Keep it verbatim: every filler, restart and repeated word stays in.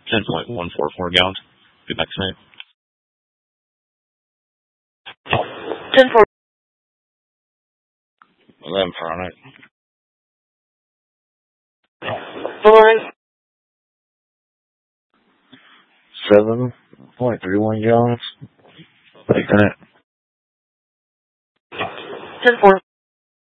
ten point one four four gallons. Get back tonight. ten four. eleven Fahrenheit. Four. seven point three one gallons. Back tonight. ten four.